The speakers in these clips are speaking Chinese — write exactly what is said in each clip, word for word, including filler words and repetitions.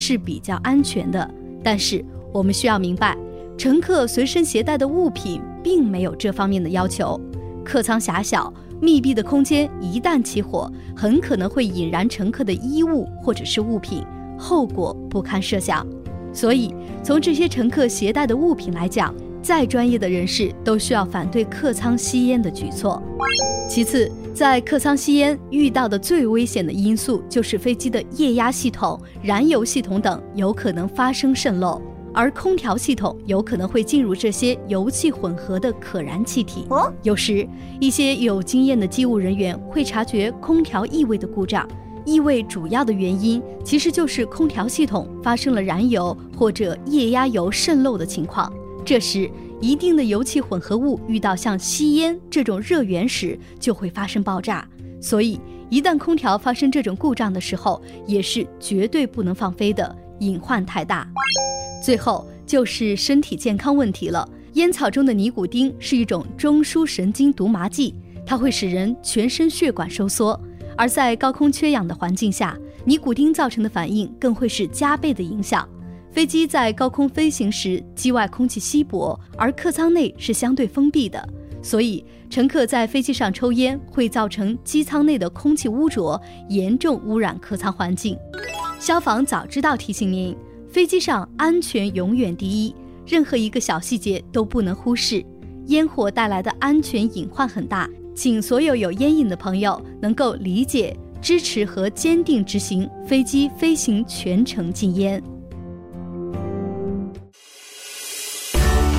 是比较安全的。但是我们需要明白，乘客随身携带的物品并没有这方面的要求。客舱狭小，密闭的空间一旦起火，很可能会引燃乘客的衣物或者是物品，后果不堪设想。所以从这些乘客携带的物品来讲，再专业的人士都需要反对客舱吸烟的举措。其次，在客舱吸烟遇到的最危险的因素就是飞机的液压系统、燃油系统等有可能发生渗漏，而空调系统有可能会进入这些油气混合的可燃气体。哦，有时一些有经验的机务人员会察觉空调异味的故障，异味主要的原因其实就是空调系统发生了燃油或者液压油渗漏的情况。这时一定的油气混合物遇到像吸烟这种热源时就会发生爆炸，所以一旦空调发生这种故障的时候，也是绝对不能放飞的，隐患太大。最后就是身体健康问题了。烟草中的尼古丁是一种中枢神经毒麻剂，它会使人全身血管收缩，而在高空缺氧的环境下，尼古丁造成的反应更会是加倍的影响。飞机在高空飞行时，机外空气稀薄，而客舱内是相对封闭的，所以乘客在飞机上抽烟会造成机舱内的空气污浊，严重污染客舱环境。消防早知道提醒您，飞机上安全永远第一，任何一个小细节都不能忽视。烟火带来的安全隐患很大，请所有有烟瘾的朋友能够理解、支持和坚定执行飞机飞行全程禁烟。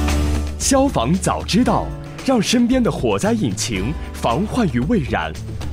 消防早知道，让身边的火灾引擎防患于未然。